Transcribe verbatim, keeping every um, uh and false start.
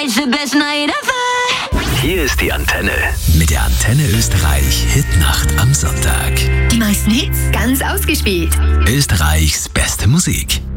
It's the best night ever. Hier ist die Antenne. Mit der Antenne Österreich Hitnacht am Sonntag. Die meisten Hits ganz ausgespielt. Österreichs beste Musik.